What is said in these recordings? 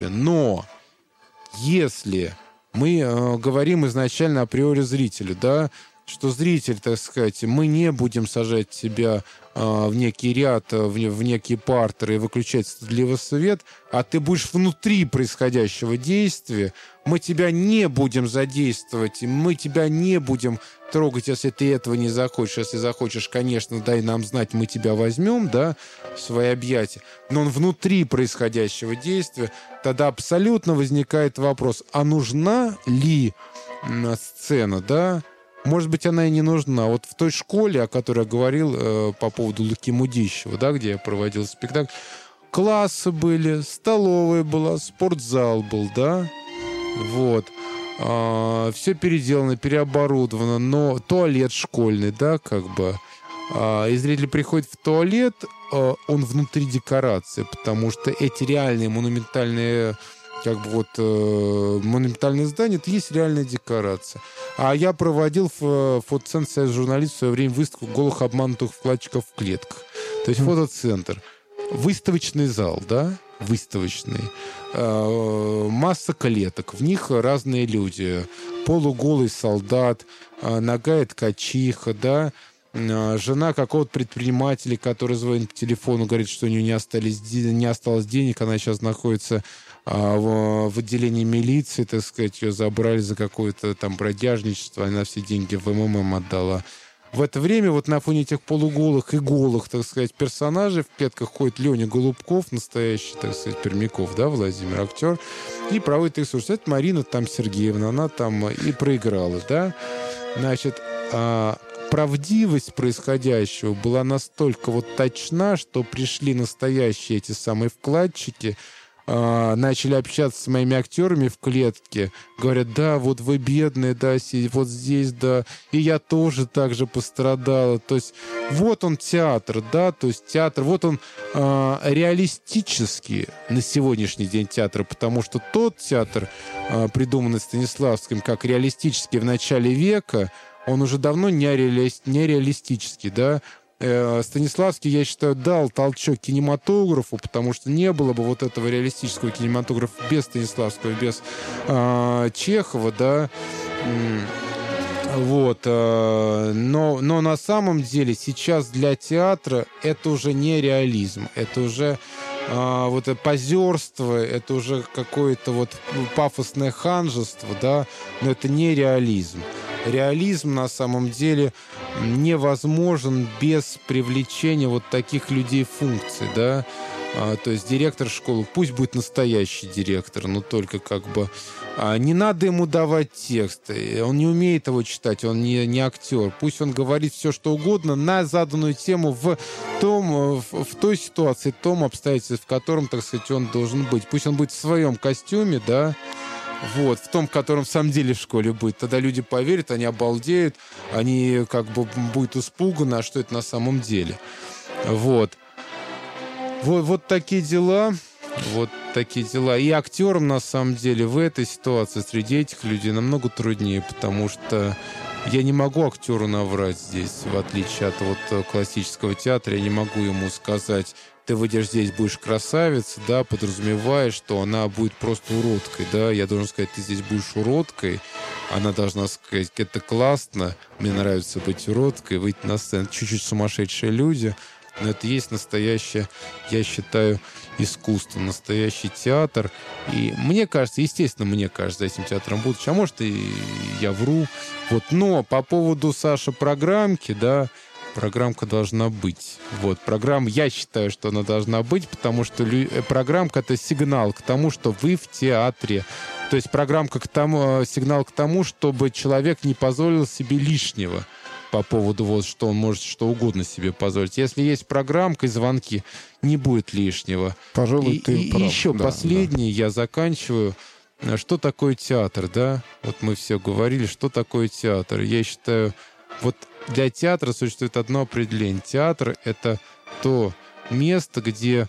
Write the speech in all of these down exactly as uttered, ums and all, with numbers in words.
Но если мы э, говорим изначально априори зрителю, да, что зритель, так сказать, мы не будем сажать тебя э, в некий ряд, в, в некие партеры и выключать стыдливый свет, а ты будешь внутри происходящего действия, мы тебя не будем задействовать, мы тебя не будем трогать, если ты этого не захочешь. Если захочешь, конечно, дай нам знать, мы тебя возьмем, да, в свои объятия. Но он внутри происходящего действия, тогда абсолютно возникает вопрос, а нужна ли сцена, да? Может быть, она и не нужна. Вот в той школе, о которой я говорил э, по поводу Луки Мудищева, да, где я проводил спектакль, классы были, столовая была, спортзал был, да, вот. А, все переделано, переоборудовано, но туалет школьный, да, как бы. А, и зритель приходит в туалет, а, он внутри декорации, потому что эти реальные монументальные... как бы вот э, монументальное здание, это есть реальная декорация. А я проводил в фотоцентре «Союз журналистов» в свое время выставку голых обманутых вкладчиков в клетках. То есть фотоцентр. Выставочный зал, да? Выставочный. Э, масса клеток. В них разные люди. Полуголый солдат, э, нагая ткачиха, да? Э, жена какого-то предпринимателя, который звонит по телефону, говорит, что у нее не остались, не осталось денег, она сейчас находится в, в отделении милиции, так сказать, ее забрали за какое-то там бродяжничество, она все деньги в МММ отдала. В это время вот на фоне этих полуголых и голых, так сказать, персонажей в клетках ходит Леня Голубков, настоящий, так сказать, Пермяков, да, Владимир, актер, и проводит их слушать. Это Марина там Сергеевна, она там и проиграла, да. Значит, а, правдивость происходящего была настолько вот точна, что пришли настоящие эти самые вкладчики, начали общаться с моими актерами в клетке, говорят, да, вот вы бедные, да, вот здесь, да, и я тоже так же пострадала. То есть вот он театр, да, то есть театр, вот он э, реалистический на сегодняшний день театр, потому что тот театр, э, придуманный Станиславским как реалистический в начале века, он уже давно не, реали... не реалистический, да. Станиславский, я считаю, дал толчок кинематографу, потому что не было бы вот этого реалистического кинематографа без Станиславского, без э, Чехова, да. Вот. Э, но, но на самом деле сейчас для театра это уже не реализм, это уже э, вот это позерство, это уже какое-то вот пафосное ханжество, да, но это не реализм. Реализм на самом деле невозможен без привлечения вот таких людей функций, да. А, то есть директор школы, пусть будет настоящий директор, но только как бы а, не надо ему давать тексты, он не умеет его читать, он не, не актер. Пусть он говорит все, что угодно на заданную тему в, том, в, в той ситуации, в том обстоятельстве, в котором, так сказать, он должен быть. Пусть он будет в своем костюме, да, вот, в том, в котором в самом деле в школе будет. Тогда люди поверят, они обалдеют, они как бы будут испуганы, а что это на самом деле. Вот. Вот, вот такие дела. Вот такие дела. И актерам, на самом деле, в этой ситуации среди этих людей намного труднее, потому что я не могу актеру наврать здесь, в отличие от вот классического театра. Я не могу ему сказать, ты выйдешь здесь, будешь красавицей, да, подразумевая, что она будет просто уродкой, да. Я должен сказать, ты здесь будешь уродкой. Она должна сказать, это классно, мне нравится быть уродкой, выйти на сцену. Чуть-чуть сумасшедшие люди. Но это есть настоящее, я считаю, искусство, настоящий театр. И мне кажется, естественно, мне кажется, за этим театром будущее. А может, и я вру. Вот. Но по поводу, Саша, программки, да, программка должна быть. Вот. Программа, я считаю, что она должна быть, потому что программка — это сигнал к тому, что вы в театре. То есть программка к тому, сигнал к тому, чтобы человек не позволил себе лишнего по поводу вот, что он может что угодно себе позволить. Если есть программка и звонки, не будет лишнего. Пожалуй, и, ты и прав. еще да, последний, да. я заканчиваю. Что такое театр, да? Вот мы все говорили, что такое театр. Я считаю, вот для театра существует одно определение. Театр — это то место, где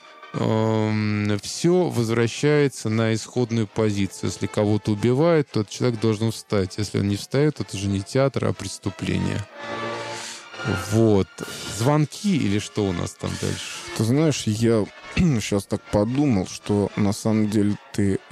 э, все возвращается на исходную позицию. Если кого-то убивают, то этот человек должен встать. Если он не встает, это уже не театр, а преступление. Вот. Звонки или что у нас там дальше? Ты знаешь, я сейчас так подумал, что на самом деле ты